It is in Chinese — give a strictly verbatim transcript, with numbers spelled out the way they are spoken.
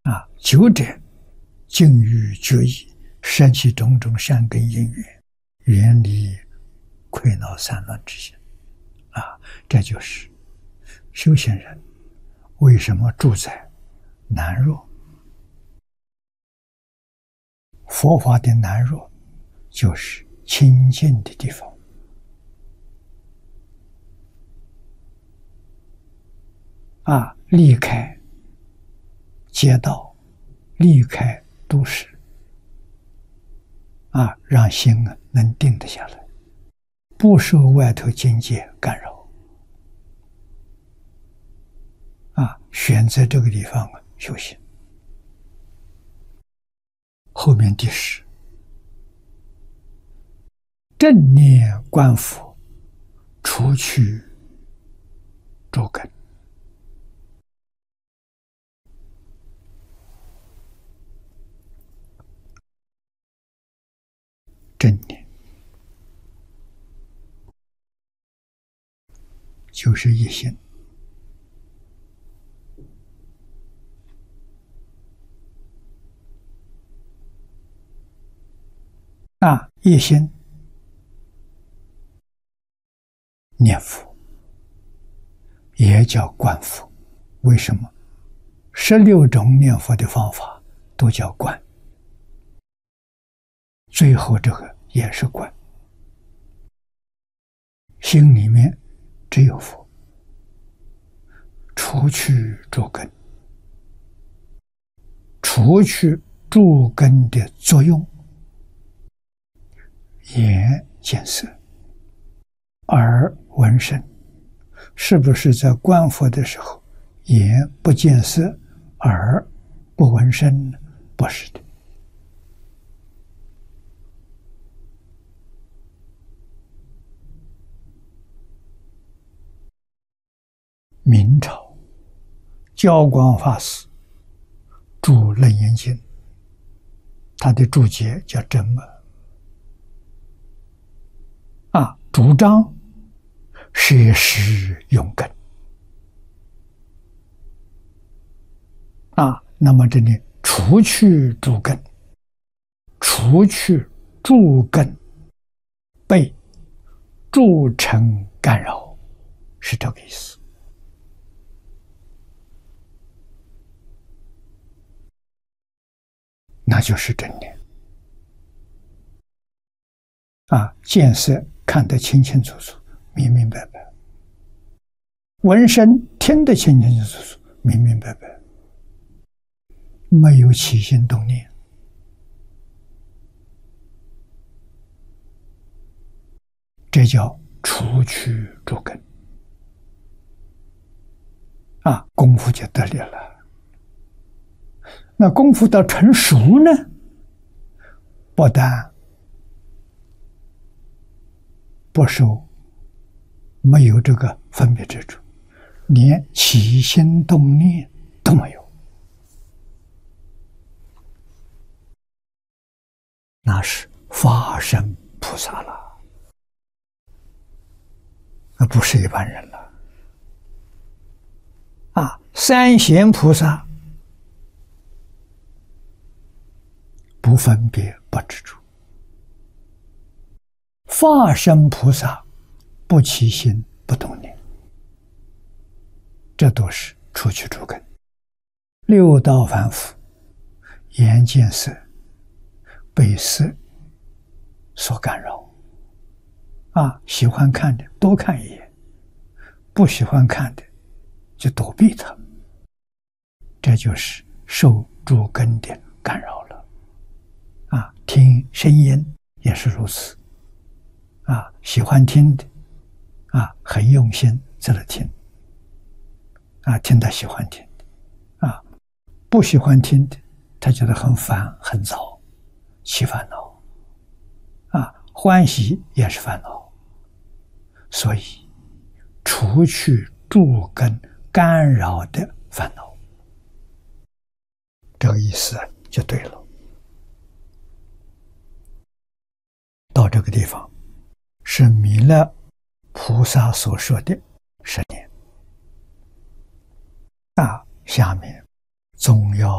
啊，久者静于觉意，舍弃种种善根因缘，远离溃恼散乱之心。啊，这就是修行人为什么住在难若。佛法的难若，就是清净的地方。啊，离开街道，离开都市，啊，让心啊能定得下来，不受外头境界干扰。啊，选择这个地方啊修行。后面第十，正念观佛，除去诸根。正念就是一心。啊，一心念佛，也叫观佛。为什么？十六种念佛的方法都叫观，最后这个也是观。心里面只有佛，除去诸根，除去诸根的作用。眼见色，耳闻声，是不是在观佛的时候，眼不见色，耳不闻声呢？不是的。明朝教光法师注《楞严经》，他的注解叫真默。啊，主张摄施用根。啊，那么这里除去诸根，除去诸根被诸尘干扰，是这个意思。那就是正念。啊，见色看得清清楚楚，明明白白；闻声听得清清楚楚，明明白白，没有起心动念。这叫除去诸根。啊，功夫就得力了。那功夫到成熟呢，不但不受没有这个分别之处，连起心动念都没有，那是法身菩萨了，那不是一般人了。啊，三贤菩萨不分别不执着，法身菩萨不起心不动念，这都是除去诸根。六道凡夫眼见色被色所干扰，啊，喜欢看的多看一眼，不喜欢看的就躲避它，这就是受诸根的干扰了。啊，听声音也是如此。啊，喜欢听的，啊，很用心在那听，啊，听他喜欢听的，啊，不喜欢听的，他觉得很烦很躁，起烦恼，啊，欢喜也是烦恼，所以除去诸根干扰的烦恼，这个意思就对了。到这个地方是弥勒菩萨所说的十年。啊，下面总要